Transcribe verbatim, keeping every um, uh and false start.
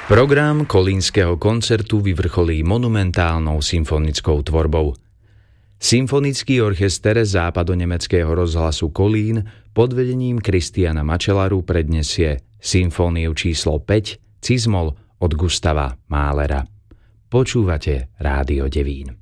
Program kolínskeho koncertu vyvrcholí monumentálnou symfonickou tvorbou. Symfonický orchester západonemeckého rozhlasu Kolín pod vedením Christiana Mačelaru prednesie symfóniu číslo päť Cizmol od Gustava Mahlera. Počúvate Rádio Devín.